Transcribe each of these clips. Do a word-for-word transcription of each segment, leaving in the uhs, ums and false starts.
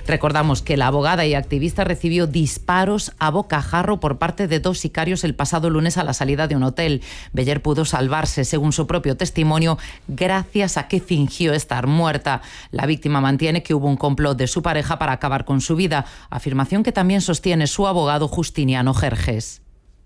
Recordamos que la abogada y activista recibió disparos a bocajarro por parte de dos sicarios el pasado lunes a la salida de un hotel. Beller pudo salvarse, según su propio testimonio, gracias a que fingió estar muerta. La víctima mantiene que hubo un complot de su pareja para acabar con su vida, afirmación que también sostiene su abogado Justiniano Jerjes.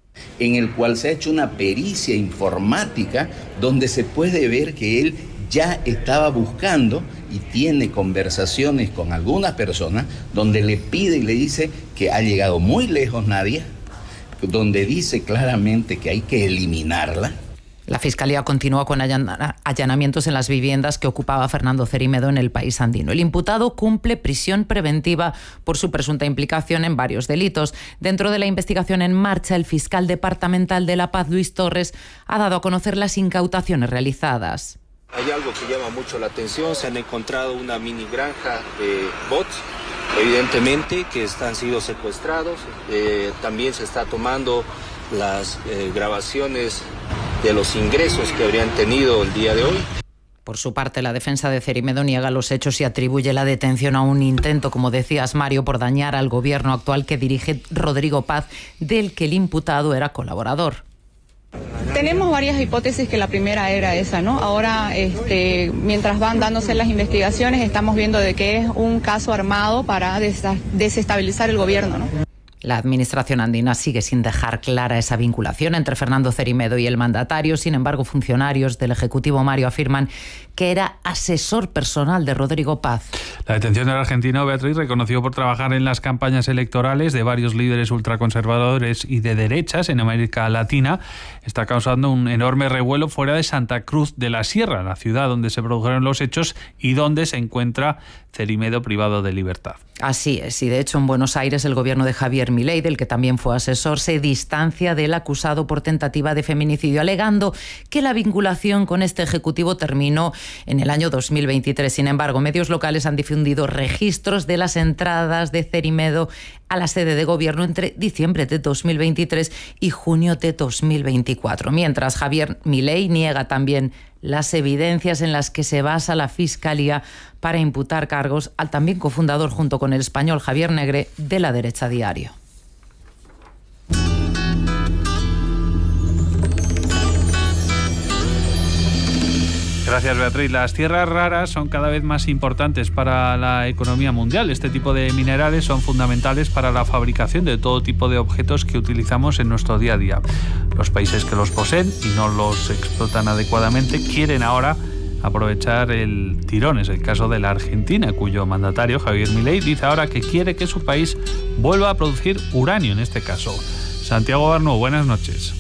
En el cual se ha hecho una pericia informática donde se puede ver que él ya estaba buscando y tiene conversaciones con algunas personas donde le pide y le dice que ha llegado muy lejos Nadia, donde dice claramente que hay que eliminarla. La Fiscalía continúa con allanamientos en las viviendas que ocupaba Fernando Cerímedo en el país andino. El imputado cumple prisión preventiva por su presunta implicación en varios delitos. Dentro de la investigación en marcha, el fiscal departamental de La Paz, Luis Torres, ha dado a conocer las incautaciones realizadas. Hay algo que llama mucho la atención, se han encontrado una mini granja de bots, evidentemente, que han sido secuestrados. Eh, también se está tomando las eh, grabaciones de los ingresos que habrían tenido el día de hoy. Por su parte, la defensa de Cerímedo niega los hechos y atribuye la detención a un intento, como decías, Mario, por dañar al gobierno actual que dirige Rodrigo Paz, del que el imputado era colaborador. Tenemos varias hipótesis, que la primera era esa, ¿no? Ahora, este, mientras van dándose las investigaciones, estamos viendo de que es un caso armado para desestabilizar el gobierno, ¿no? La administración andina sigue sin dejar clara esa vinculación entre Fernando Cerímedo y el mandatario. Sin embargo, funcionarios del Ejecutivo, Mario, afirman que era asesor personal de Rodrigo Paz. La detención del argentino, Beatriz, reconocido por trabajar en las campañas electorales de varios líderes ultraconservadores y de derechas en América Latina, está causando un enorme revuelo fuera de Santa Cruz de la Sierra, la ciudad donde se produjeron los hechos y donde se encuentra Cerímedo privado de libertad. Así es, y de hecho en Buenos Aires el gobierno de Javier Milei, del que también fue asesor, se distancia del acusado por tentativa de feminicidio, alegando que la vinculación con este ejecutivo terminó en el año dos mil veintitrés. Sin embargo, medios locales han difundido registros de las entradas de Cerímedo a la sede de gobierno entre diciembre de dos mil veintitrés y junio de dos mil veinticuatro. Mientras, Javier Milei niega también las evidencias en las que se basa la Fiscalía para imputar cargos al también cofundador, junto con el español Javier Negre, de La Derecha Diario. Gracias, Beatriz. Las tierras raras son cada vez más importantes para la economía mundial. Este tipo de minerales son fundamentales para la fabricación de todo tipo de objetos que utilizamos en nuestro día a día. Los países que los poseen y no los explotan adecuadamente quieren ahora aprovechar el tirón. Es el caso de la Argentina, cuyo mandatario, Javier Milei, dice ahora que quiere que su país vuelva a producir uranio en este caso. Santiago Barnú, buenas noches.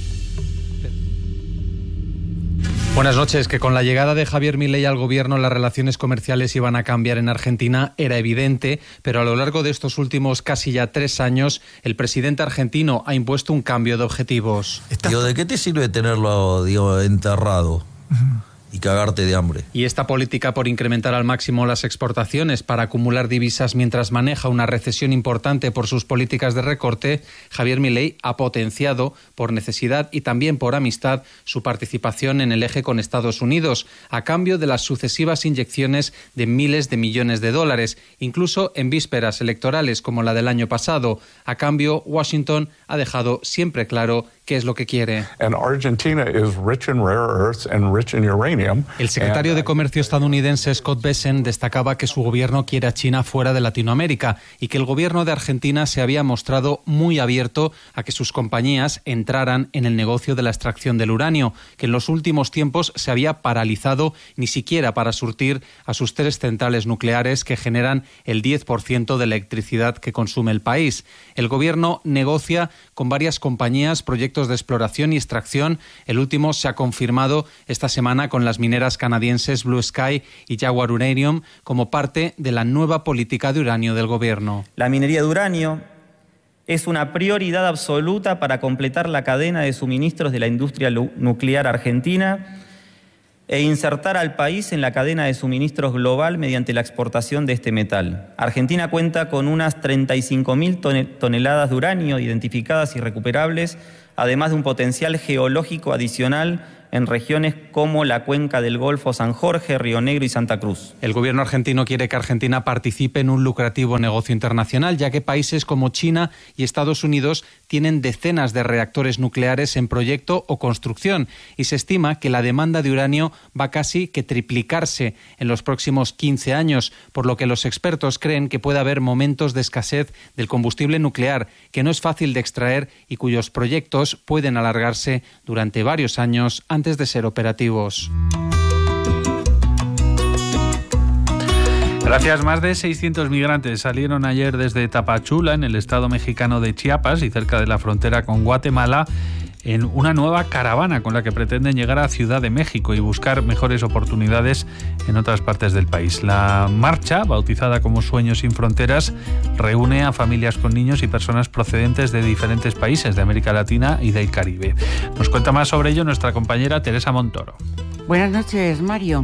Buenas noches. Que con la llegada de Javier Milei al gobierno las relaciones comerciales iban a cambiar en Argentina era evidente, pero a lo largo de estos últimos casi ya tres años el presidente argentino ha impuesto un cambio de objetivos. Digo, ¿de qué te sirve tenerlo, digo, enterrado? Uh-huh. Y cagarte de hambre. Y esta política por incrementar al máximo las exportaciones para acumular divisas mientras maneja una recesión importante por sus políticas de recorte, Javier Milei ha potenciado por necesidad y también por amistad su participación en el eje con Estados Unidos, a cambio de las sucesivas inyecciones de miles de millones de dólares, incluso en vísperas electorales como la del año pasado. A cambio, Washington ha dejado siempre claro qué es lo que quiere. El secretario de Comercio estadounidense Scott Bessent destacaba que su gobierno quiere a China fuera de Latinoamérica y que el gobierno de Argentina se había mostrado muy abierto a que sus compañías entraran en el negocio de la extracción del uranio, que en los últimos tiempos se había paralizado ni siquiera para surtir a sus tres centrales nucleares que generan el diez por ciento de la electricidad que consume el país. El gobierno negocia con varias compañías proyectos de exploración y extracción. El último se ha confirmado esta semana con las mineras canadienses Blue Sky y Jaguar Uranium como parte de la nueva política de uranio del gobierno. La minería de uranio es una prioridad absoluta para completar la cadena de suministros de la industria nuclear argentina e insertar al país en la cadena de suministros global mediante la exportación de este metal. Argentina cuenta con unas treinta y cinco mil toneladas de uranio identificadas y recuperables, además de un potencial geológico adicional en regiones como la cuenca del Golfo, San Jorge, Río Negro y Santa Cruz. El gobierno argentino quiere que Argentina participe en un lucrativo negocio internacional, ya que países como China y Estados Unidos tienen decenas de reactores nucleares en proyecto o construcción y se estima que la demanda de uranio va casi que triplicarse en los próximos quince años, por lo que los expertos creen que puede haber momentos de escasez del combustible nuclear, que no es fácil de extraer y cuyos proyectos pueden alargarse durante varios años antes de ser operativos. Gracias. Más de seiscientos migrantes salieron ayer desde Tapachula, en el estado mexicano de Chiapas y cerca de la frontera con Guatemala, en una nueva caravana con la que pretenden llegar a Ciudad de México y buscar mejores oportunidades en otras partes del país. La marcha, bautizada como Sueños sin Fronteras, reúne a familias con niños y personas procedentes de diferentes países de América Latina y del Caribe. Nos cuenta más sobre ello nuestra compañera Teresa Montoro. Buenas noches, Mario.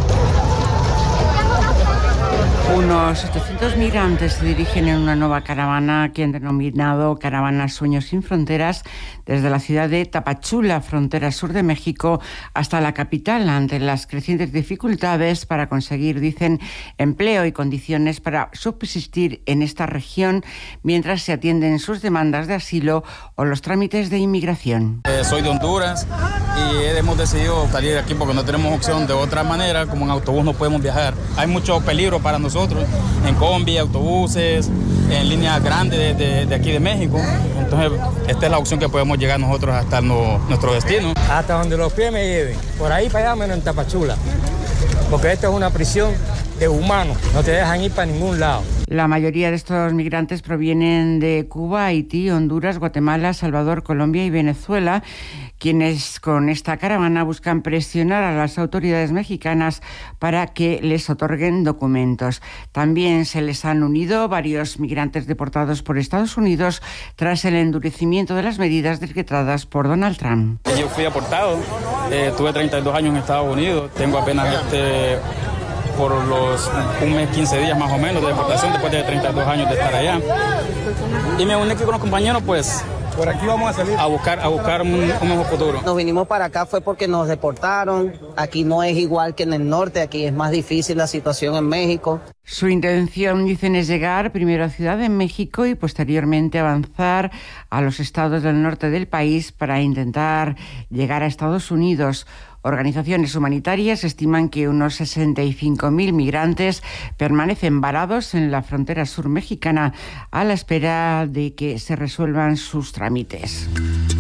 Unos ochocientos migrantes se dirigen en una nueva caravana que han denominado Caravana Sueños sin Fronteras desde la ciudad de Tapachula, frontera sur de México, hasta la capital, ante las crecientes dificultades para conseguir, dicen, empleo y condiciones para subsistir en esta región mientras se atienden sus demandas de asilo o los trámites de inmigración. Eh, soy de Honduras y hemos decidido salir de aquí porque no tenemos opción de otra manera, como en autobús no podemos viajar. Hay mucho peligro para nosotros. En combi, autobuses, en líneas grandes de, de, de aquí de México. Entonces, esta es la opción que podemos llegar nosotros hasta no, nuestro destino. Hasta donde los pies me lleven. Por ahí para allá, menos en Tapachula. Porque esta es una prisión de humanos. No te dejan ir para ningún lado. La mayoría de estos migrantes provienen de Cuba, Haití, Honduras, Guatemala, Salvador, Colombia y Venezuela, quienes con esta caravana buscan presionar a las autoridades mexicanas para que les otorguen documentos. También se les han unido varios migrantes deportados por Estados Unidos tras el endurecimiento de las medidas decretadas por Donald Trump. Yo fui deportado, eh, tuve treinta y dos años en Estados Unidos, tengo apenas este... por los un mes, quince días más o menos de deportación después de treinta y dos años de estar allá. Y me uní aquí con los compañeros, pues, por aquí vamos a salir a buscar, a buscar un, un mejor futuro. Nos vinimos para acá fue porque nos deportaron. Aquí no es igual que en el norte, aquí es más difícil la situación en México. Su intención, dicen, es llegar primero a Ciudad de México y posteriormente avanzar a los estados del norte del país para intentar llegar a Estados Unidos. Organizaciones humanitarias estiman que unos sesenta y cinco mil migrantes permanecen varados en la frontera sur mexicana a la espera de que se resuelvan sus trámites.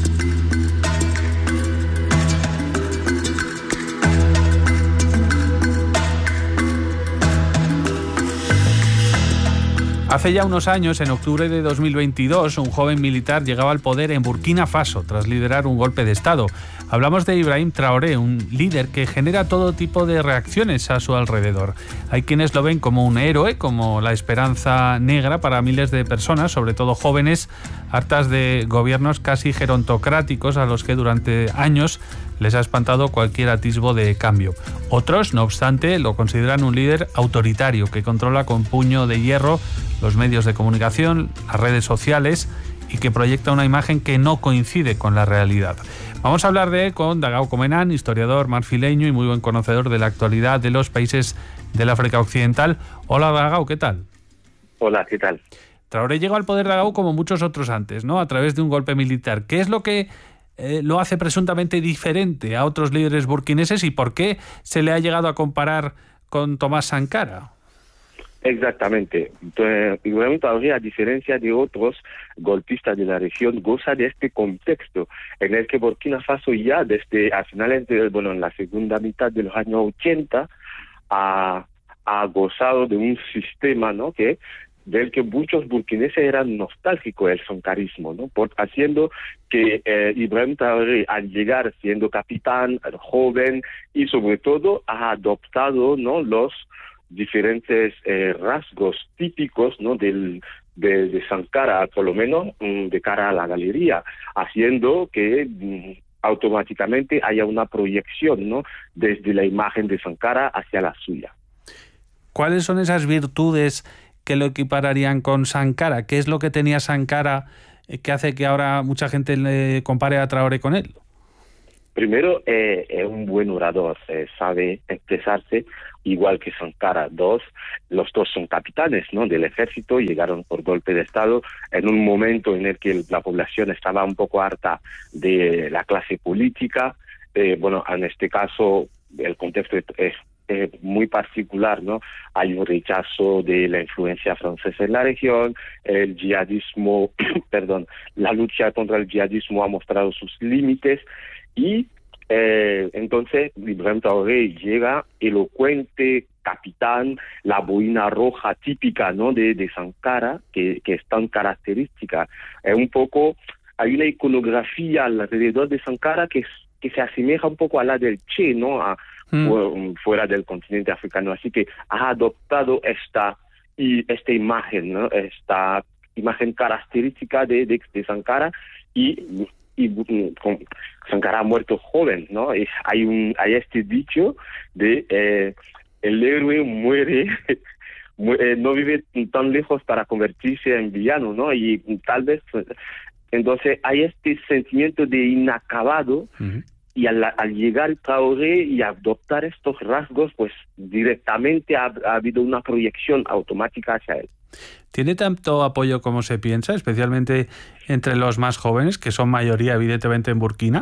Hace ya unos años, en octubre de dos mil veintidós, un joven militar llegaba al poder en Burkina Faso tras liderar un golpe de Estado. Hablamos de Ibrahim Traoré, un líder que genera todo tipo de reacciones a su alrededor. Hay quienes lo ven como un héroe, como la esperanza negra para miles de personas, sobre todo jóvenes, hartas de gobiernos casi gerontocráticos a los que durante años les ha espantado cualquier atisbo de cambio. Otros, no obstante, lo consideran un líder autoritario que controla con puño de hierro los medios de comunicación, las redes sociales y que proyecta una imagen que no coincide con la realidad. Vamos a hablar de él con Dagao Comenán, historiador marfileño y muy buen conocedor de la actualidad de los países del África Occidental. Hola Dagao, ¿qué tal? Hola, ¿qué tal? Traoré llegó al poder, Dagao, como muchos otros antes, ¿no? A través de un golpe militar. ¿Qué es lo que eh, lo hace presuntamente diferente a otros líderes burkineses y por qué se le ha llegado a comparar con Tomás Sankara? Exactamente. Entonces, Ibrahim Traoré, a diferencia de otros golpistas de la región, goza de este contexto en el que Burkina Faso ya desde a finales de, bueno, en la segunda mitad de los años ochenta ha, ha gozado de un sistema, ¿no?, que del que muchos burkineses eran nostálgicos, el sankarismo, ¿no?, por haciendo que eh, Ibrahim Traoré, al llegar siendo capitán, joven y sobre todo ha adoptado, ¿no?, los diferentes eh, rasgos típicos, ¿no?, del de, de Sankara, por lo menos mm, de cara a la galería, haciendo que mm, automáticamente haya una proyección, ¿no?, desde la imagen de Sankara hacia la suya. ¿Cuáles son esas virtudes que lo equipararían con Sankara? ¿Qué es lo que tenía Sankara eh, que hace que ahora mucha gente le compare a Traoré con él? Primero, eh, es un buen orador, eh, sabe expresarse, igual que Sankara. Dos, los dos son capitanes, ¿no?, del ejército, llegaron por golpe de Estado en un momento en el que la población estaba un poco harta de la clase política. Eh, bueno, en este caso, el contexto es, es, es muy particular, ¿no? Hay un rechazo de la influencia francesa en la región, el yihadismo, perdón, la lucha contra el yihadismo ha mostrado sus límites. Y eh, entonces Ibrahim Traoré llega elocuente, capitán, la boina roja típica, ¿no?, de, de Sankara, que, que es tan característica. Es un poco, hay una iconografía alrededor de Sankara que, que se asemeja un poco a la del Che, ¿no?, a, mm. fuera del continente africano. Así que ha adoptado esta, y, esta imagen, ¿no?, esta imagen característica de, de, de Sankara, y y con Sankara ha muerto joven, ¿no? Y hay un hay este dicho de eh, el héroe muere, muere, no vive tan lejos para convertirse en villano, ¿no? Y tal vez, entonces hay este sentimiento de inacabado. Uh-huh. Y al, al llegar Traoré y adoptar estos rasgos, pues directamente ha, ha habido una proyección automática hacia él. ¿Tiene tanto apoyo como se piensa, especialmente entre los más jóvenes, que son mayoría evidentemente en Burkina?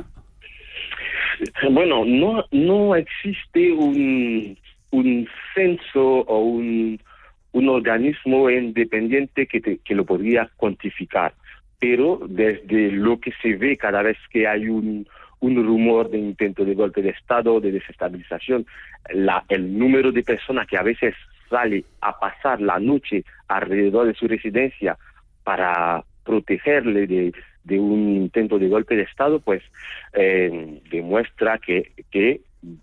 Bueno, no, no existe un, un censo o un, un organismo independiente que, te, que lo podría cuantificar, pero desde lo que se ve cada vez que hay un un rumor de intento de golpe de Estado, de desestabilización, la, el número de personas que a veces sale a pasar la noche alrededor de su residencia para protegerle de, de un intento de golpe de Estado, pues eh, demuestra que, que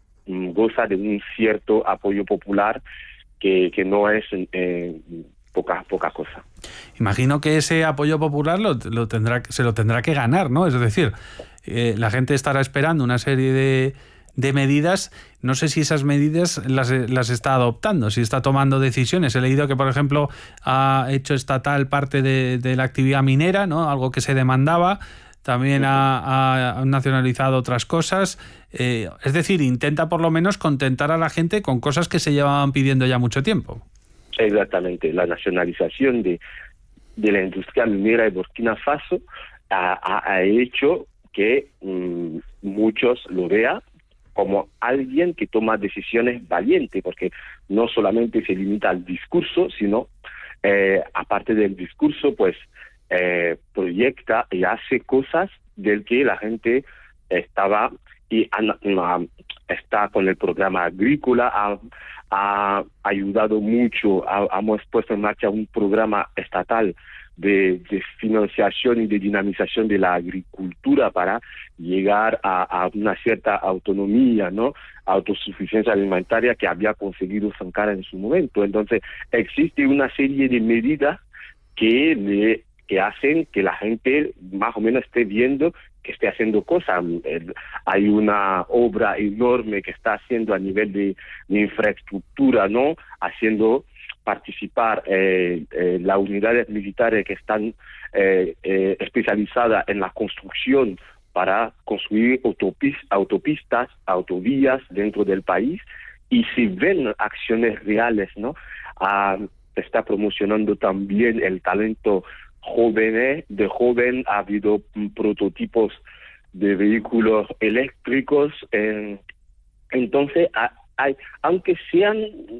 goza de un cierto apoyo popular que, que no es eh, poca, poca cosa. Imagino que ese apoyo popular lo, lo tendrá, se lo tendrá que ganar, ¿no? Es decir, eh, la gente estará esperando una serie de, de medidas. No sé si esas medidas las, las está adoptando, si está tomando decisiones. He leído que, por ejemplo, ha hecho estatal parte de, de la actividad minera, ¿no?, algo que se demandaba. También ha, ha nacionalizado otras cosas. Eh, es decir, intenta por lo menos contentar a la gente con cosas que se llevaban pidiendo ya mucho tiempo. Exactamente. La nacionalización de, de la industria minera de Burkina Faso ha, ha, ha hecho que mmm, muchos lo vean como alguien que toma decisiones valientes, porque no solamente se limita al discurso, sino, eh, aparte del discurso, pues eh, proyecta y hace cosas del que la gente estaba y ha, está con el programa agrícola, ha, ha ayudado mucho, ha, hemos puesto en marcha un programa estatal De, de financiación y de dinamización de la agricultura para llegar a, a una cierta autonomía, ¿no?, autosuficiencia alimentaria que había conseguido Sankara en su momento. Entonces existe una serie de medidas que le, que hacen que la gente más o menos esté viendo que esté haciendo cosas. Hay una obra enorme que está haciendo a nivel de, de infraestructura, ¿no?, haciendo participar eh, eh, las unidades militares que están eh, eh, especializadas en la construcción para construir autopist, autopistas, autovías dentro del país, y si ven acciones reales, ¿no? Ah, está promocionando también el talento joven, de joven, ha habido prototipos de vehículos eléctricos, eh, entonces a, Hay, aunque sean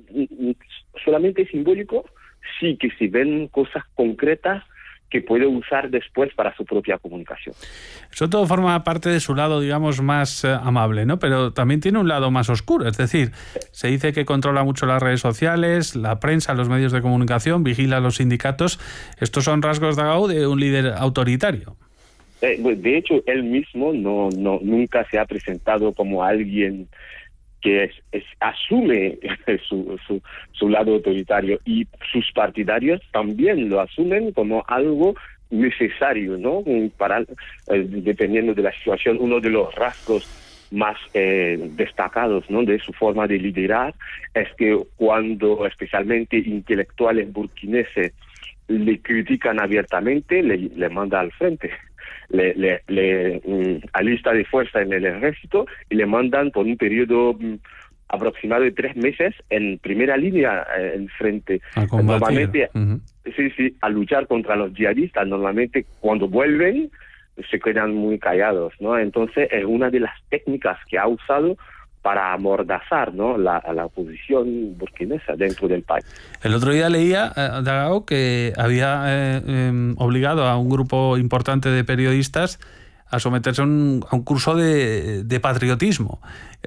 solamente simbólicos, sí que se ven cosas concretas que puede usar después para su propia comunicación. Eso todo forma parte de su lado, digamos, más eh, amable, ¿no? Pero también tiene un lado más oscuro, es decir, se dice que controla mucho las redes sociales, la prensa, los medios de comunicación, vigila a los sindicatos. Estos son rasgos de, de un líder autoritario. Eh, de hecho, él mismo no, no, nunca se ha presentado como alguien que es, es, asume su, su, su lado autoritario, y sus partidarios también lo asumen como algo necesario, ¿no? Para, eh, dependiendo de la situación, uno de los rasgos más eh, destacados, ¿no?, de su forma de liderar es que cuando especialmente intelectuales burkineses le critican abiertamente, le, le manda al frente. le, le, le um, alista de fuerza en el ejército y le mandan por un periodo um, aproximado de tres meses en primera línea eh, en frente. A combatir. Normalmente, uh-huh. sí, sí, a luchar contra los yihadistas. Normalmente cuando vuelven se quedan muy callados, ¿no? Entonces es una de las técnicas que ha usado para amordazar, ¿no?, la, a la oposición burkinesa dentro del país. El otro día leía, eh, Dagao, que había eh, eh, obligado a un grupo importante de periodistas a someterse a un, a un curso de, de patriotismo.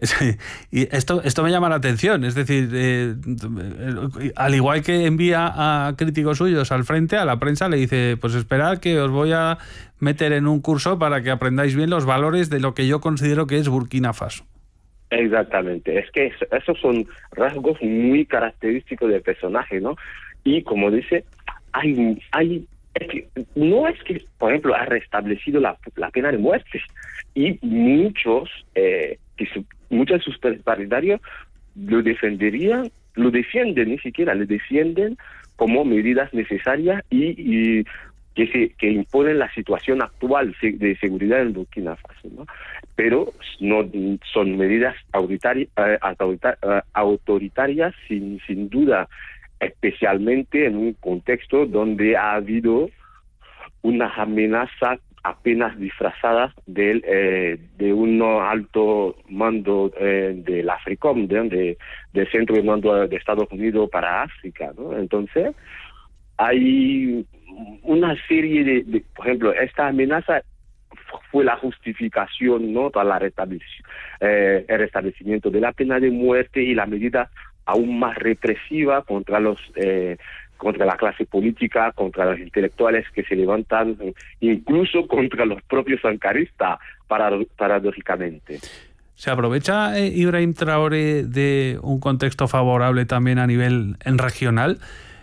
Y esto, esto me llama la atención. Es decir, eh, al igual que envía a críticos suyos al frente, a la prensa le dice, pues esperad que os voy a meter en un curso para que aprendáis bien los valores de lo que yo considero que es Burkina Faso. Exactamente, es que esos son rasgos muy característicos del personaje, ¿no? Y como dice, hay, hay es que, no es que, por ejemplo, ha restablecido la, la pena de muerte, y muchos, eh, que su, muchos de sus partidarios lo defenderían, lo defienden, ni siquiera le defienden como medidas necesarias y, y que se que imponen la situación actual de seguridad en Burkina Faso, ¿no? Pero no son medidas autoritarias, autoritarias sin, sin duda, especialmente en un contexto donde ha habido unas amenazas apenas disfrazadas de, eh, de un alto mando eh, del AFRICOM, de, de, del Centro de Mando de Estados Unidos para África, ¿no? Entonces, hay una serie de, de, por ejemplo, esta amenaza fue la justificación, ¿no?, para la restablec- eh, el restablecimiento de la pena de muerte y la medida aún más represiva contra los eh, contra la clase política, contra los intelectuales que se levantan, incluso contra los propios sancaristas, paradójicamente. ¿Se aprovecha eh, Ibrahim Traoré de un contexto favorable también a nivel en regional?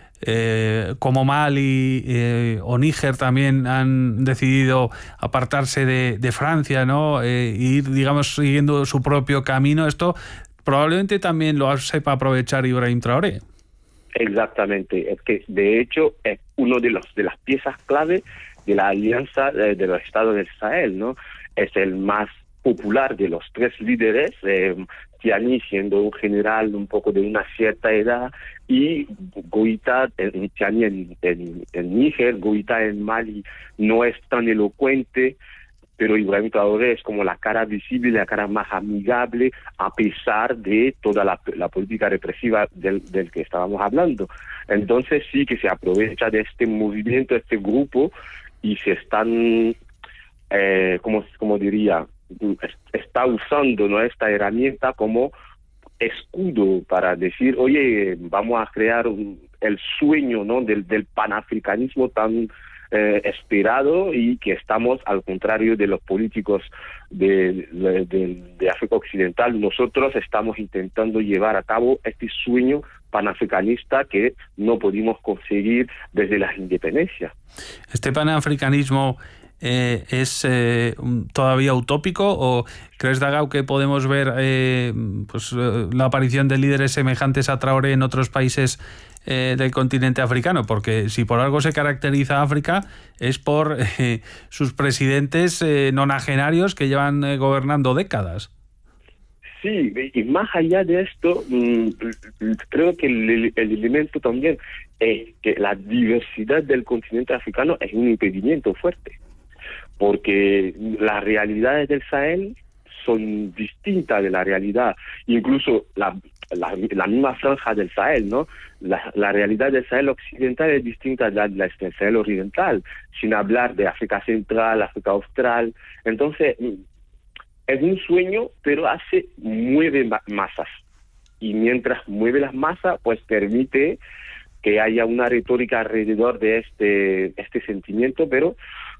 Eh, como Mali eh, o Níger también han decidido apartarse de, de Francia, ¿no? Eh, ir, digamos, siguiendo su propio camino. Esto probablemente también lo sepa aprovechar Ibrahim Traoré. Exactamente, es que de hecho es uno de los de las piezas clave de la alianza de, de los estados del Sahel, ¿no? Es el más popular de los tres líderes, eh, Tiani siendo un general un poco de una cierta edad, y Goïta, eh, Tiani en, en, en Níger, Goïta en Mali no es tan elocuente, pero Ibrahim Traoré es como la cara visible, la cara más amigable, a pesar de toda la, la política represiva del, del que estábamos hablando. Entonces sí que se aprovecha de este movimiento, este grupo, y se están, eh, como, como diría, está usando, ¿no?, esta herramienta como escudo para decir, oye, vamos a crear un, el sueño, ¿no?, del, del panafricanismo tan eh, esperado, y que estamos, al contrario de los políticos de, de, de, de África Occidental, nosotros estamos intentando llevar a cabo este sueño panafricanista que no pudimos conseguir desde las independencias. Este panafricanismo Eh, ¿es eh, todavía utópico, o crees, Dagao, que podemos ver eh, pues, eh, la aparición de líderes semejantes a Traoré en otros países eh, del continente africano? Porque si por algo se caracteriza África es por eh, sus presidentes eh, nonagenarios que llevan eh, gobernando décadas. Sí, y más allá de esto, mmm, creo que el, el elemento también es que la diversidad del continente africano es un impedimento fuerte, porque las realidades del Sahel son distintas de la realidad, incluso la, la, la misma franja del Sahel, ¿no? La, la realidad del Sahel occidental es distinta de la del Sahel oriental, sin hablar de África Central, África Austral. Entonces, es un sueño, pero hace, mueve masas. Y mientras mueve las masas, pues permite que haya una retórica alrededor de este, este sentimiento, pero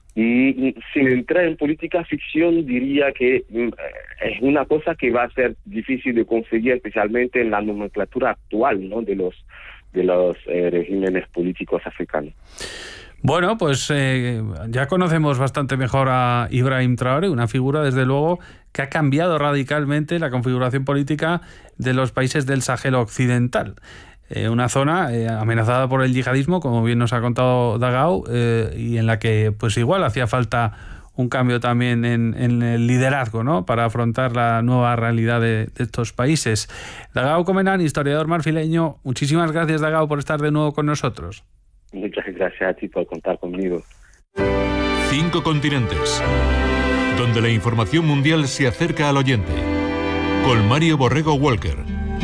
sin entrar en política ficción, diría que es una cosa que va a ser difícil de conseguir, especialmente en la nomenclatura actual, ¿no?, de los de los eh, regímenes políticos africanos. Bueno, pues eh, ya conocemos bastante mejor a Ibrahim Traoré, una figura, desde luego, que ha cambiado radicalmente la configuración política de los países del Sahel occidental. Eh, una zona eh, amenazada por el yihadismo, como bien nos ha contado Dagao, eh, y en la que pues igual hacía falta un cambio también en, en el liderazgo, ¿no?, para afrontar la nueva realidad de, de estos países. Dagao Comenán, historiador marfileño, muchísimas gracias, Dagao, por estar de nuevo con nosotros. Muchas gracias a ti por contar conmigo. Cinco continentes, donde la información mundial se acerca al oyente. Con Mario Borrego Walker.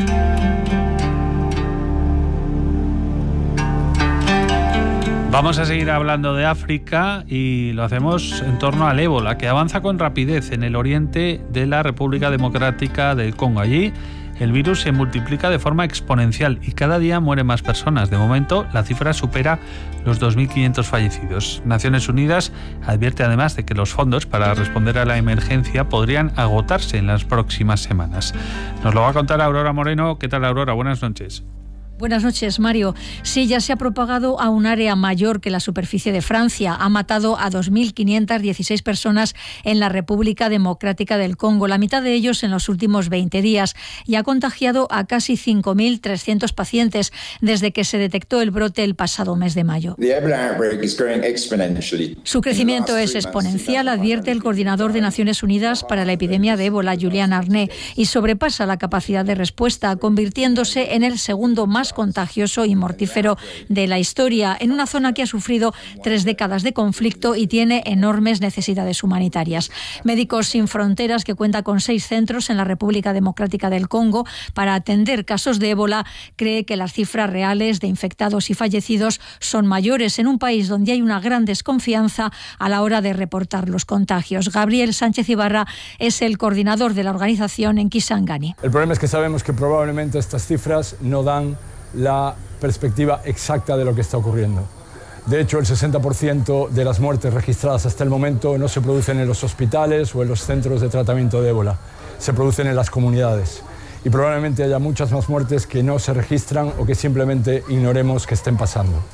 Vamos a seguir hablando de África y lo hacemos en torno al ébola, que avanza con rapidez en el oriente de la República Democrática del Congo. Allí el virus se multiplica de forma exponencial y cada día mueren más personas. De momento, la cifra supera los dos mil quinientos fallecidos. Naciones Unidas advierte además de que los fondos para responder a la emergencia podrían agotarse en las próximas semanas. Nos lo va a contar Aurora Moreno. ¿Qué tal, Aurora? Buenas noches. Buenas noches, Mario. Sí, ya se ha propagado a un área mayor que la superficie de Francia. Ha matado a dos mil quinientas dieciséis personas en la República Democrática del Congo, la mitad de ellos en los últimos veinte días, y ha contagiado a casi cinco mil trescientos pacientes desde que se detectó el brote el pasado mes de mayo. Su crecimiento es exponencial, advierte el coordinador de Naciones Unidas para la epidemia de ébola, Julian Arnay, y sobrepasa la capacidad de respuesta, convirtiéndose en el segundo más contagioso y mortífero de la historia, en una zona que ha sufrido tres décadas de conflicto y tiene enormes necesidades humanitarias. Médicos Sin Fronteras, que cuenta con seis centros en la República Democrática del Congo para atender casos de ébola, cree que las cifras reales de infectados y fallecidos son mayores en un país donde hay una gran desconfianza a la hora de reportar los contagios. Gabriel Sánchez Ibarra es el coordinador de la organización en Kisangani. El problema es que sabemos que probablemente estas cifras no dan la perspectiva exacta de lo que está ocurriendo. De hecho, el sesenta por ciento de las muertes registradas hasta el momento no se producen en los hospitales o en los centros de tratamiento de ébola, se producen en las comunidades. Y probablemente haya muchas más muertes que no se registran o que simplemente ignoremos que estén pasando.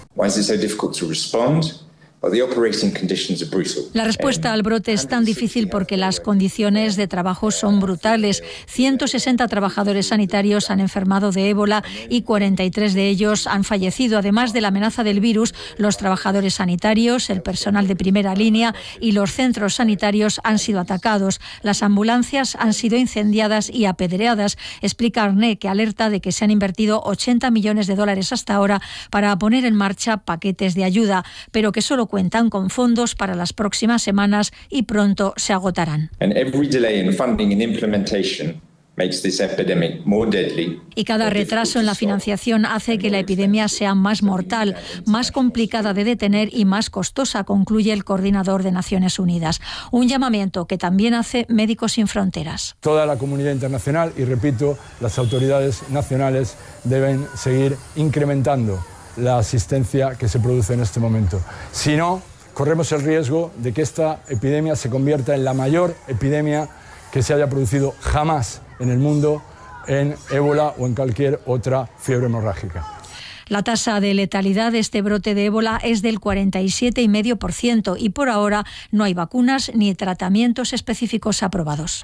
La respuesta al brote es tan difícil porque las condiciones de trabajo son brutales. ciento sesenta trabajadores sanitarios han enfermado de ébola y cuarenta y tres de ellos han fallecido. Además de la amenaza del virus, los trabajadores sanitarios, el personal de primera línea y los centros sanitarios han sido atacados. Las ambulancias han sido incendiadas y apedreadas. Explica Arnay, que alerta de que se han invertido ochenta millones de dólares hasta ahora para poner en marcha paquetes de ayuda, pero que solo cuentan con fondos para las próximas semanas y pronto se agotarán. Y cada retraso en la financiación hace que la epidemia sea más mortal, más complicada de detener y más costosa, concluye el coordinador de Naciones Unidas. Un llamamiento que también hace Médicos Sin Fronteras. Toda la comunidad internacional y, repito, las autoridades nacionales deben seguir incrementando la asistencia que se produce en este momento. Si no, corremos el riesgo de que esta epidemia se convierta en la mayor epidemia que se haya producido jamás en el mundo en ébola o en cualquier otra fiebre hemorrágica. La tasa de letalidad de este brote de ébola es del cuarenta y siete coma cinco por ciento y por ahora no hay vacunas ni tratamientos específicos aprobados.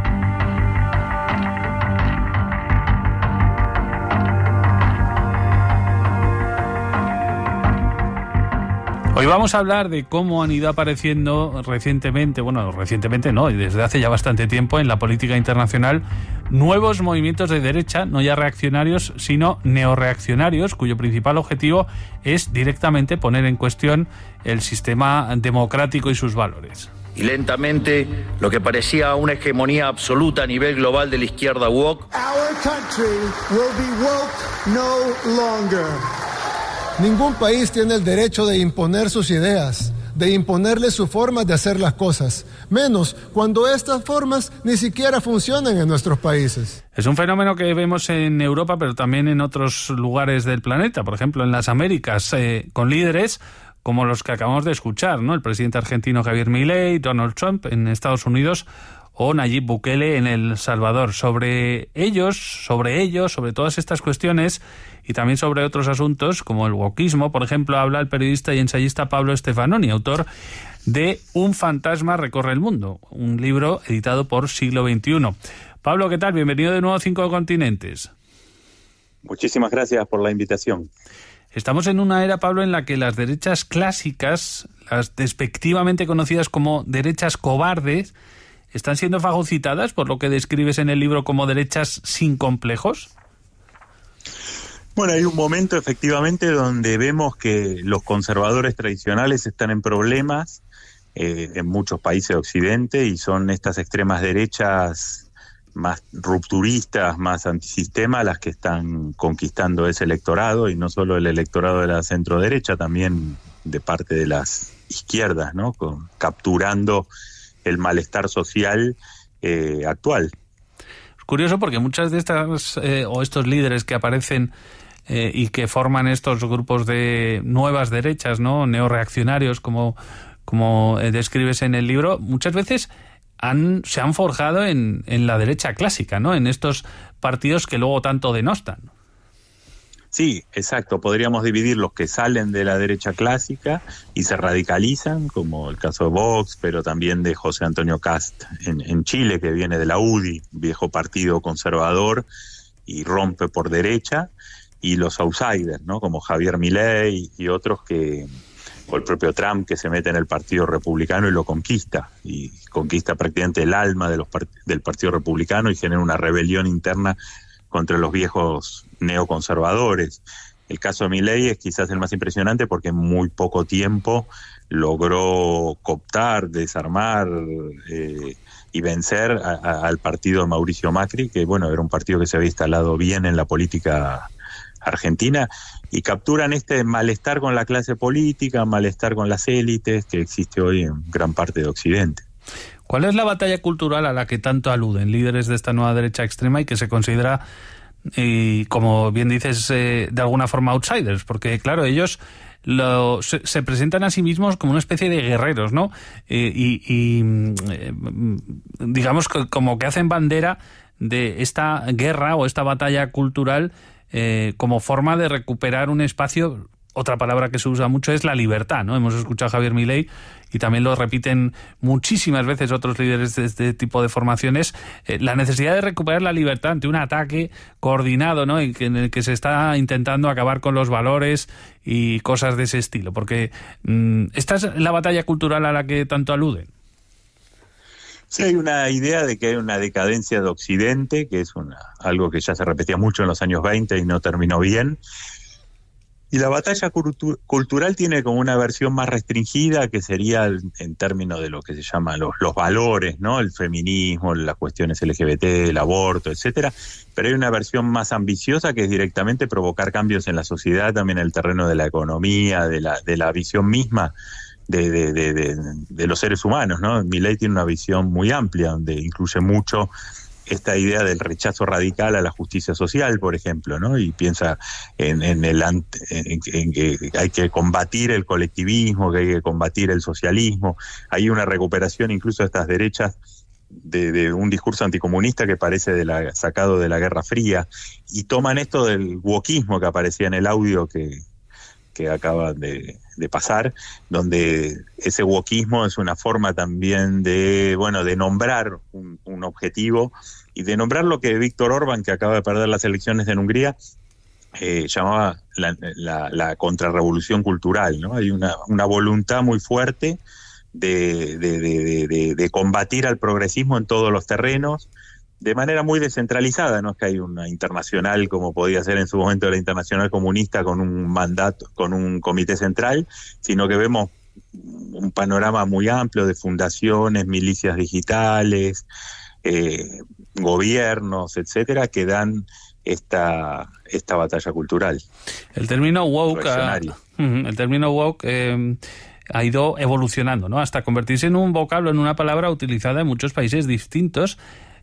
Hoy vamos a hablar de cómo han ido apareciendo recientemente, bueno, recientemente no, y desde hace ya bastante tiempo en la política internacional, nuevos movimientos de derecha, no ya reaccionarios, sino neorreaccionarios, cuyo principal objetivo es directamente poner en cuestión el sistema democrático y sus valores. Y lentamente, lo que parecía una hegemonía absoluta a nivel global de la izquierda woke. Our country will be woke no longer. Ningún país tiene el derecho de imponer sus ideas, de imponerle su forma de hacer las cosas, menos cuando estas formas ni siquiera funcionan en nuestros países. Es un fenómeno que vemos en Europa, pero también en otros lugares del planeta, por ejemplo en las Américas, eh, con líderes como los que acabamos de escuchar, ¿no? El presidente argentino Javier Milei, Donald Trump en Estados Unidos o Nayib Bukele en El Salvador. Sobre ellos, sobre ellos, sobre todas estas cuestiones y también sobre otros asuntos como el wokismo, por ejemplo, habla el periodista y ensayista Pablo Stefanoni, autor de Un fantasma recorre el mundo, un libro editado por Siglo veintiuno. Pablo, ¿qué tal? Bienvenido de nuevo a Cinco Continentes. Muchísimas gracias por la invitación. estamos en una era, Pablo, en la que las derechas clásicas, las despectivamente conocidas como derechas cobardes, están siendo fagocitadas por lo que describes en el libro como derechas sin complejos. Bueno, hay un momento efectivamente donde vemos que los conservadores tradicionales están en problemas eh, en muchos países de Occidente, y son estas extremas derechas más rupturistas, más antisistema, las que están conquistando ese electorado, y no solo el electorado de la centroderecha, también de parte de las izquierdas, ¿no? Con, capturando el malestar social eh, actual. Es curioso porque muchas de estas eh, o estos líderes que aparecen eh, y que forman estos grupos de nuevas derechas, ¿no? Neoreaccionarios, como, como eh, describes en el libro, muchas veces han, se han forjado en, en la derecha clásica, ¿no? En estos partidos que luego tanto denostan. Sí, exacto. Podríamos dividir los que salen de la derecha clásica y se radicalizan, como el caso de Vox, pero también de José Antonio Cast en, en Chile, que viene de la U D I, viejo partido conservador, y rompe por derecha, y los outsiders, ¿no? Como Javier Milei y otros que, o el propio Trump, que se mete en el Partido Republicano y lo conquista, y conquista prácticamente el alma de los part- del Partido Republicano y genera una rebelión interna contra los viejos neoconservadores. El caso de Milei es quizás el más impresionante porque en muy poco tiempo logró cooptar, desarmar eh, y vencer a, a, al partido de Mauricio Macri, que bueno, era un partido que se había instalado bien en la política argentina, y capturan este malestar con la clase política, malestar con las élites que existe hoy en gran parte de Occidente. ¿Cuál es la batalla cultural a la que tanto aluden líderes de esta nueva derecha extrema y que se considera, y como bien dices, eh, de alguna forma outsiders? Porque, claro, ellos lo, se, se presentan a sí mismos como una especie de guerreros, ¿no? Eh, y, y eh, digamos que como que hacen bandera de esta guerra o esta batalla cultural eh, como forma de recuperar un espacio. Otra palabra que se usa mucho es la libertad, ¿no? Hemos escuchado a Javier Milei y también lo repiten muchísimas veces otros líderes de este tipo de formaciones, eh, la necesidad de recuperar la libertad ante un ataque coordinado, ¿no? Y que, en el que se está intentando acabar con los valores y cosas de ese estilo, porque mmm, esta es la batalla cultural a la que tanto aluden. Sí, hay una idea de que hay una decadencia de Occidente, que es una, algo que ya se repetía mucho en los años veinte y no terminó bien. Y la batalla cultu- cultural tiene como una versión más restringida, que sería el, en términos de lo que se llaman los, los valores, ¿no? El feminismo, las cuestiones L G B T, el aborto, etcétera. Pero hay una versión más ambiciosa, que es directamente provocar cambios en la sociedad, también en el terreno de la economía, de la, de la visión misma de, de, de, de, de los seres humanos, ¿no? Milei tiene una visión muy amplia, donde incluye mucho esta idea del rechazo radical a la justicia social, por ejemplo, ¿no? Y piensa en, en, el, en, en que hay que combatir el colectivismo, que hay que combatir el socialismo. Hay una recuperación incluso de estas derechas de, de un discurso anticomunista que parece de la, sacado de la Guerra Fría, y toman esto del wokismo que aparecía en el audio que, que acaba de, de pasar, donde ese wokismo es una forma también de, bueno, de nombrar un, un objetivo y de nombrar lo que Víctor Orbán, que acaba de perder las elecciones en Hungría, eh, llamaba la, la, la contrarrevolución cultural, ¿no? Hay una, una voluntad muy fuerte de, de, de, de, de combatir al progresismo en todos los terrenos, de manera muy descentralizada. No es que hay una internacional como podía ser en su momento la internacional comunista con un mandato, con un comité central, sino que vemos un panorama muy amplio de fundaciones, milicias digitales, eh, gobiernos, etcétera, que dan esta esta batalla cultural. El término woke, ha, el término woke eh, ha ido evolucionando, ¿no? Hasta convertirse en un vocablo, en una palabra utilizada en muchos países distintos,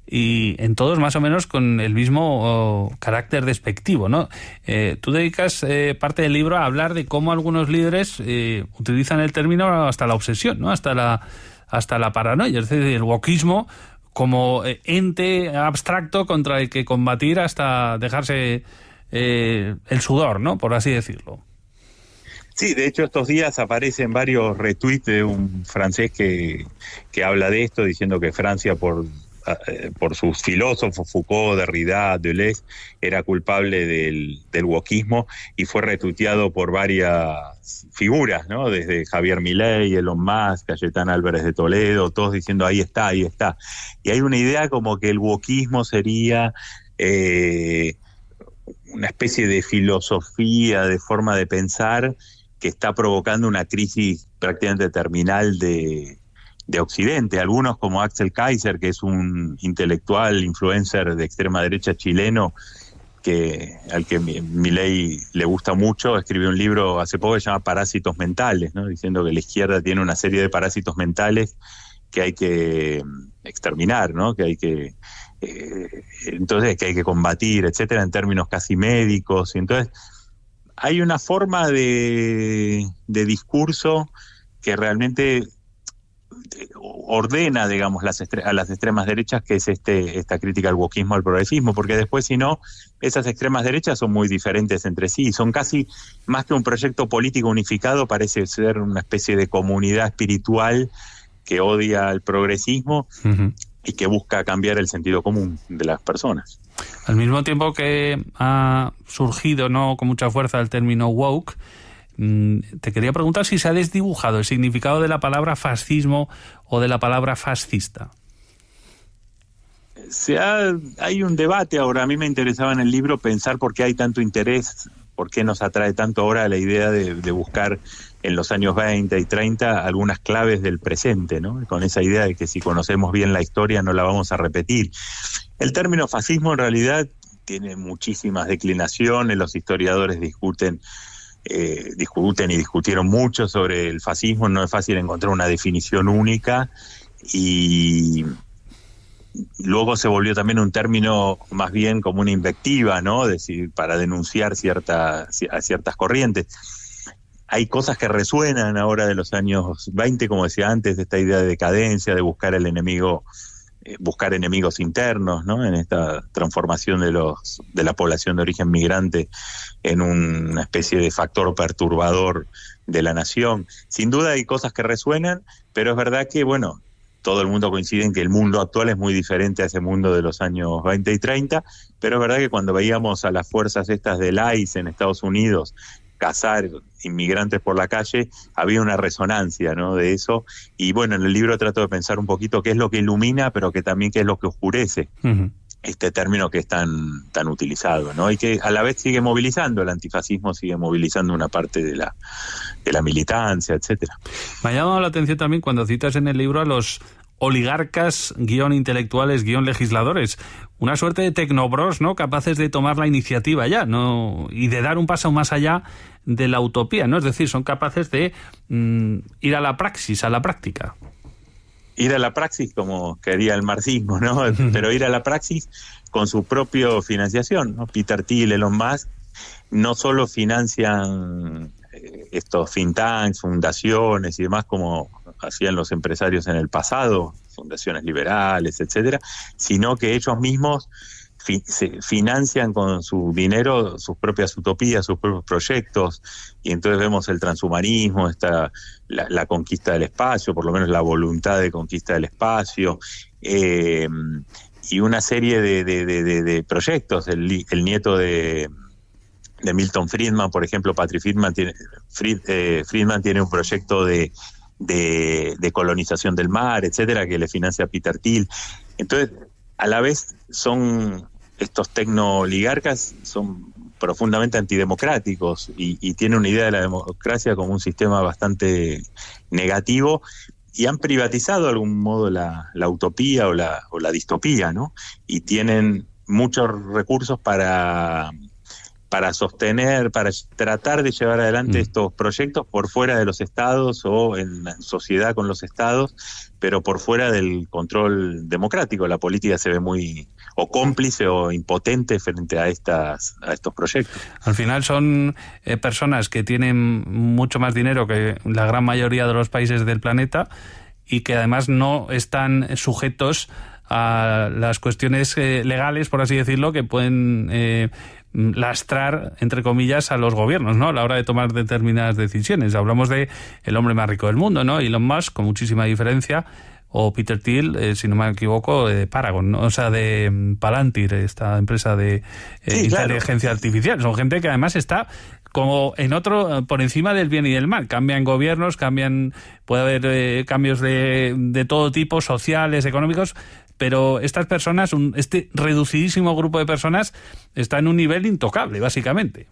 y en todos más o menos con el mismo oh, carácter despectivo, ¿no? Eh, tú dedicas eh, parte del libro a hablar de cómo algunos líderes eh, utilizan el término hasta la obsesión, ¿no? Hasta la hasta la paranoia, es decir, el wokismo como eh, ente abstracto contra el que combatir hasta dejarse eh, el sudor, ¿no? Por así decirlo. Sí, de hecho estos días aparecen varios retweets de un francés que, que habla de esto, diciendo que Francia por por sus filósofos, Foucault, Derrida, Deleuze, era culpable del, del wokismo y fue retuiteado por varias figuras, ¿no? Desde Javier Milei, Elon Musk, Cayetana Álvarez de Toledo, todos diciendo ahí está, ahí está. Y hay una idea como que el wokismo sería eh, una especie de filosofía, de forma de pensar que está provocando una crisis prácticamente terminal de, de Occidente. Algunos, como Axel Kaiser, que es un intelectual, influencer de extrema derecha chileno, que al que Milei le gusta mucho, escribió un libro hace poco que se llama Parásitos Mentales, ¿no? Diciendo que la izquierda tiene una serie de parásitos mentales que hay que exterminar, ¿no? Que hay que eh, entonces que hay que combatir, etcétera, en términos casi médicos. Y entonces hay una forma de, de discurso que realmente ordena, digamos, las estre- a las extremas derechas, que es este esta crítica al wokismo, al progresismo, porque después, si no, esas extremas derechas son muy diferentes entre sí, son casi, más que un proyecto político unificado, parece ser una especie de comunidad espiritual que odia al progresismo uh-huh. y que busca cambiar el sentido común de las personas. Al mismo tiempo que ha surgido, no con mucha fuerza, el término woke, te quería preguntar si se ha desdibujado el significado de la palabra fascismo o de la palabra fascista. Se ha, hay un debate ahora. A mí me interesaba en el libro pensar por qué hay tanto interés, por qué nos atrae tanto ahora la idea de, de buscar en los años veinte y treinta algunas claves del presente, ¿no? Con esa idea de que si conocemos bien la historia no la vamos a repetir. El término fascismo en realidad tiene muchísimas declinaciones, los historiadores discuten Eh, discuten y discutieron mucho sobre el fascismo, no es fácil encontrar una definición única, y luego se volvió también un término más bien como una invectiva, ¿no? Es decir, para denunciar cierta, a ciertas corrientes. Hay cosas que resuenan ahora de los años veinte, como decía antes, de esta idea de decadencia, de buscar el enemigo, eh, buscar enemigos internos, ¿no? En esta transformación de los de la población de origen migrante en una especie de factor perturbador de la nación. Sin duda hay cosas que resuenan, pero es verdad que, bueno, todo el mundo coincide en que el mundo actual es muy diferente a ese mundo de los años veinte y treinta, pero es verdad que cuando veíamos a las fuerzas estas del I C E en Estados Unidos cazar inmigrantes por la calle, había una resonancia, ¿no? De eso. Y bueno, en el libro trato de pensar un poquito qué es lo que ilumina, pero que también qué es lo que oscurece. Uh-huh. Este término que es tan, tan utilizado, ¿no? Y que a la vez sigue movilizando, el antifascismo sigue movilizando una parte de la, de la militancia, etcétera. Me ha llamado la atención también cuando citas en el libro a los oligarcas, guión intelectuales, guión legisladores, una suerte de tecnobros, ¿no? Capaces de tomar la iniciativa ya, ¿no? Y de dar un paso más allá de la utopía, ¿no? Es decir, son capaces de mm, ir a la praxis, a la práctica. Ir a la praxis como quería el marxismo, ¿no? Pero ir a la praxis con su propia financiación, ¿no? Peter Thiel, Elon Musk, no solo financian estos think tanks, fundaciones y demás como hacían los empresarios en el pasado, fundaciones liberales, etcétera, sino que ellos mismos fi- se financian con su dinero sus propias utopías, sus propios proyectos, y entonces vemos el transhumanismo, esta, la, la conquista del espacio, por lo menos la voluntad de conquista del espacio, eh, y una serie de, de, de, de, de proyectos. El, el nieto de, de Milton Friedman, por ejemplo, Patrick Friedman tiene, Fried, eh, Friedman tiene un proyecto de De, de colonización del mar, etcétera, que le financia Peter Thiel. Entonces, a la vez son estos tecnooligarcas son profundamente antidemocráticos y, y tienen una idea de la democracia como un sistema bastante negativo, y han privatizado de algún modo la, la utopía o la, o la distopía, ¿no? Y tienen muchos recursos para para sostener, para tratar de llevar adelante mm. estos proyectos por fuera de los estados o en sociedad con los estados, pero por fuera del control democrático. La política se ve muy o cómplice o impotente frente a estas a estos proyectos. Al final son eh, personas que tienen mucho más dinero que la gran mayoría de los países del planeta y que además no están sujetos a las cuestiones eh, legales, por así decirlo, que pueden eh, lastrar, entre comillas, a los gobiernos, ¿no? A la hora de tomar determinadas decisiones. Hablamos de el hombre más rico del mundo, ¿no? Elon Musk, con muchísima diferencia, o Peter Thiel, eh, si no me equivoco, de Paragon, ¿no? O sea, de um, Palantir, esta empresa de eh, sí, inteligencia claro. artificial. Son gente que además está como en otro, por encima del bien y del mal. Cambian gobiernos, cambian, puede haber eh, cambios de, de todo tipo, sociales, económicos, pero estas personas, un, este reducidísimo grupo de personas, está en un nivel intocable, básicamente.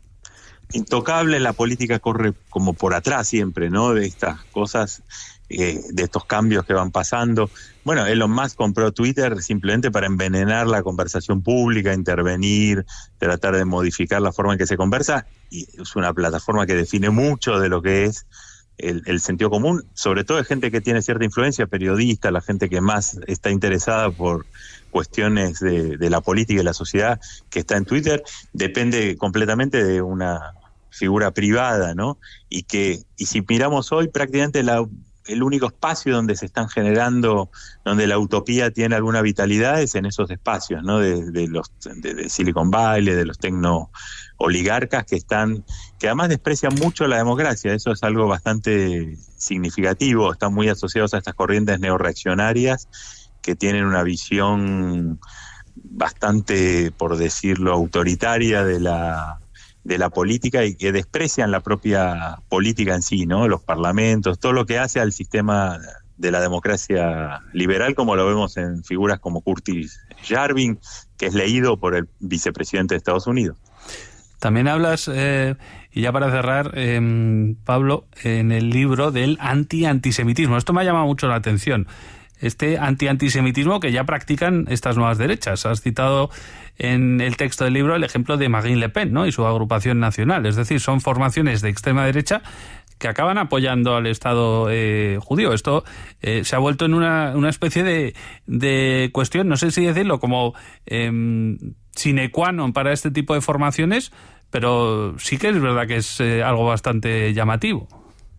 Intocable, la política corre como por atrás siempre, ¿no? De estas cosas, eh, de estos cambios que van pasando. Bueno, Elon Musk compró Twitter simplemente para envenenar la conversación pública, intervenir, tratar de modificar la forma en que se conversa, y es una plataforma que define mucho de lo que es el, el sentido común, sobre todo de gente que tiene cierta influencia, periodistas, la gente que más está interesada por cuestiones de, de la política y la sociedad que está en Twitter, depende completamente de una figura privada, ¿no? Y que, y si miramos hoy, prácticamente la, el único espacio donde se están generando, donde la utopía tiene alguna vitalidad es en esos espacios, ¿no? De, de los de, de Silicon Valley, de los tecno oligarcas que están, que además desprecian mucho la democracia. Eso es algo bastante significativo. Están muy asociados a estas corrientes neorreaccionarias que tienen una visión bastante, por decirlo, autoritaria de la de la política y que desprecian la propia política en sí, ¿no? Los parlamentos, todo lo que hace al sistema de la democracia liberal, como lo vemos en figuras como Curtis Yarvin, que es leído por el vicepresidente de Estados Unidos. También hablas, eh, y ya para cerrar, eh, Pablo, en el libro del anti-antisemitismo. Esto me ha llamado mucho la atención. Este anti-antisemitismo que ya practican estas nuevas derechas. Has citado en el texto del libro el ejemplo de Marine Le Pen, ¿no? Y su agrupación nacional. Es decir, son formaciones de extrema derecha que acaban apoyando al Estado eh, judío. Esto eh, se ha vuelto en una, una especie de, de cuestión, no sé si decirlo, como eh, sine qua non para este tipo de formaciones, pero sí que es verdad que es eh, algo bastante llamativo.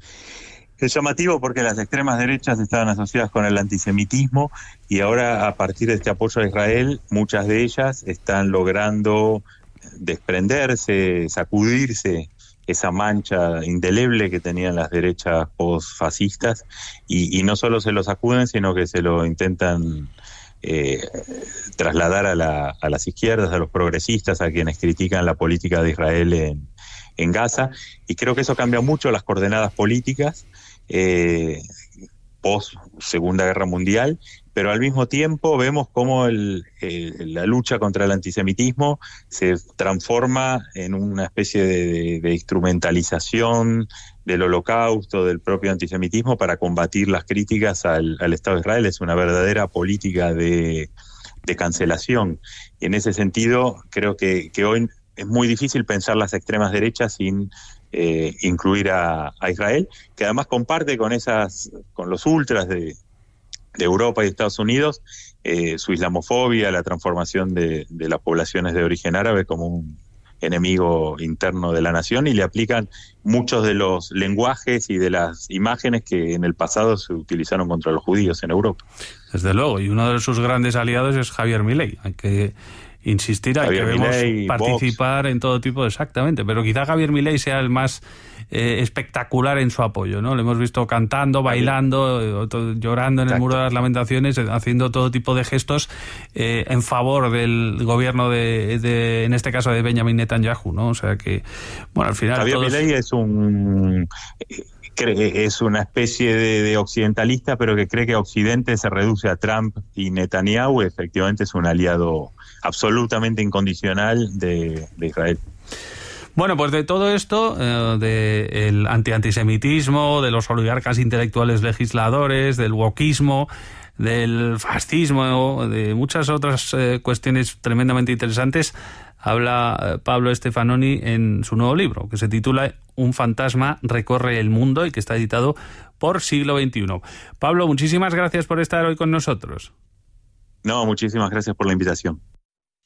Es llamativo porque las extremas derechas estaban asociadas con el antisemitismo y ahora, a partir de este apoyo a Israel, muchas de ellas están logrando desprenderse, sacudirse esa mancha indeleble que tenían las derechas post-fascistas y, y no solo se lo sacuden, sino que se lo intentan eh, trasladar a, la, a las izquierdas, a los progresistas, a quienes critican la política de Israel en, en Gaza. Y creo que eso cambia mucho las coordenadas políticas eh, post Segunda Guerra Mundial, pero al mismo tiempo vemos cómo el, el, la lucha contra el antisemitismo se transforma en una especie de, de, de instrumentalización del holocausto, del propio antisemitismo para combatir las críticas al, al Estado de Israel. Es una verdadera política de, de cancelación. Y en ese sentido creo que, que hoy es muy difícil pensar las extremas derechas sin eh, incluir a, a Israel, que además comparte con esas, con los ultras de, de Europa y Estados Unidos, eh, su islamofobia, la transformación de, de las poblaciones de origen árabe como un enemigo interno de la nación, y le aplican muchos de los lenguajes y de las imágenes que en el pasado se utilizaron contra los judíos en Europa. Desde luego, y uno de sus grandes aliados es Javier Milei. Hay que insistir, hay que vemos participar Vox en todo tipo, exactamente, pero quizá Javier Milei sea el más eh, espectacular en su apoyo, ¿no? Lo hemos visto cantando, bailando, eh, to, llorando en Exacto. el Muro de las Lamentaciones, eh, haciendo todo tipo de gestos eh, en favor del gobierno de, de, en este caso, de Benjamin Netanyahu, ¿no? O sea que, bueno, al final Javier todos... Milei es un... es una especie de, de occidentalista, pero que cree que Occidente se reduce a Trump y Netanyahu. Efectivamente es un aliado absolutamente incondicional de, de Israel. Bueno, pues de todo esto, eh, del anti-antisemitismo, de los oligarcas intelectuales legisladores, del wokismo, del fascismo, de muchas otras eh, cuestiones tremendamente interesantes, habla eh, Pablo Stefanoni en su nuevo libro, que se titula Un fantasma recorre el mundo y que está editado por Siglo veintiuno. Pablo, muchísimas gracias por estar hoy con nosotros. No, muchísimas gracias por la invitación.